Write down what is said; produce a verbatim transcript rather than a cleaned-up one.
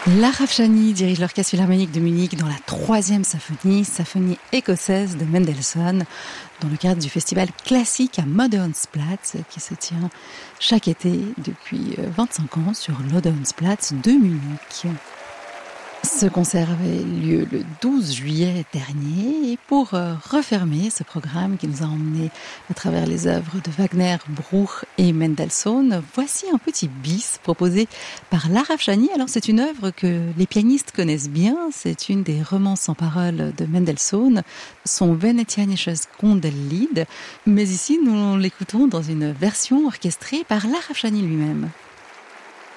Lara Afshani dirige l'Orchestre Philharmonique de Munich dans la troisième symphonie, symphonie écossaise de Mendelssohn, dans le cadre du festival classique à Modernsplatz qui se tient chaque été depuis vingt-cinq ans sur l'Odeonsplatz de Munich. Ce concert avait lieu le douze juillet dernier et pour refermer ce programme qui nous a emmenés à travers les œuvres de Wagner, Bruch et Mendelssohn, voici un petit bis proposé par Lara Afshani. Alors c'est une œuvre que les pianistes connaissent bien, c'est une des romances sans paroles de Mendelssohn, son Venetianisches Gondellied, mais ici nous l'écoutons dans une version orchestrée par Lara Afshani lui-même.